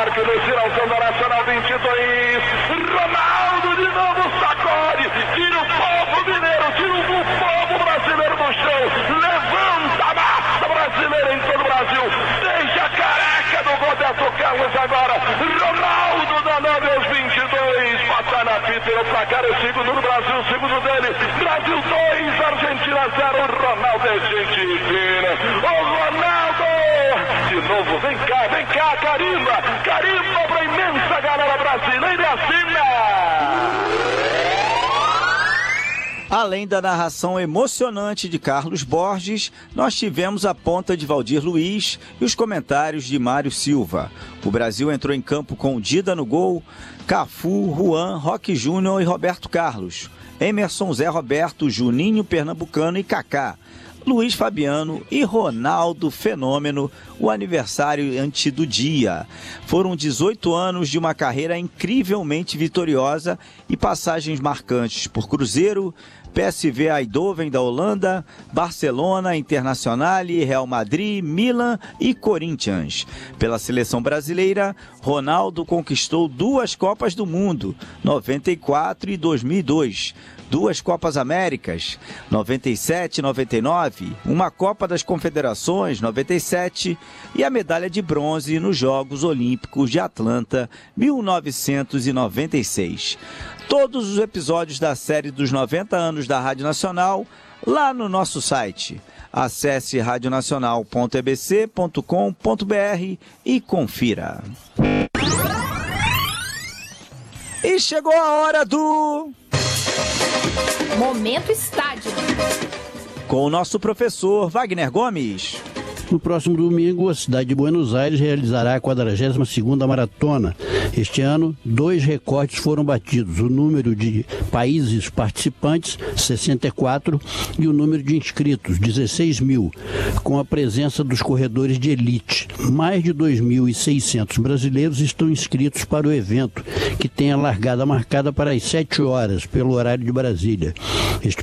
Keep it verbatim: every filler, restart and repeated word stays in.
Parque no Ciralzão da Nacional vinte e dois. Ronaldo de novo sacode. Tira o povo mineiro, tira o povo brasileiro do chão. Levanta a massa brasileira em todo o Brasil. Deixa a careca do Roberto Carlos agora. Ronaldo da nove aos vinte e dois. Passa na fita, o placar é segundo do Brasil, segundo dele. Brasil dois, Argentina zero. Ronaldo é gente fina. O Ronaldo! De novo, vem cá, vem cá, carimba! Carimba pra imensa galera brasileira e assina! Além da narração emocionante de Carlos Borges, nós tivemos a ponta de Valdir Luiz e os comentários de Mário Silva. O Brasil entrou em campo com Dida no gol, Cafu, Juan, Roque Júnior e Roberto Carlos, Emerson, Zé Roberto, Juninho Pernambucano e Kaká, Luiz Fabiano e Ronaldo Fenômeno, o aniversariante do dia. Foram dezoito anos de uma carreira incrivelmente vitoriosa e passagens marcantes por Cruzeiro, P S V Eindhoven da Holanda, Barcelona, Internacional, Real Madrid, Milan e Corinthians. Pela seleção brasileira, Ronaldo conquistou duas Copas do Mundo, noventa e quatro e dois mil e dois. Duas Copas Américas, noventa e sete e noventa e nove, uma Copa das Confederações, noventa e sete, e a medalha de bronze nos Jogos Olímpicos de Atlanta, mil novecentos e noventa e seis. Todos os episódios da série dos noventa anos da Rádio Nacional, lá no nosso site. Acesse rádio nacional ponto e b c ponto com ponto b r e confira. E chegou a hora do... Momento Estádio. Com o nosso professor Wagner Gomes. No próximo domingo, a cidade de Buenos Aires realizará a quadragésima segunda maratona. Este ano, dois recordes foram batidos: o número de países participantes, sessenta e quatro, e o número de inscritos, dezesseis mil, com a presença dos corredores de elite. Mais de dois mil e seiscentos brasileiros estão inscritos para o evento, que tem a largada marcada para as sete horas, pelo horário de Brasília. Este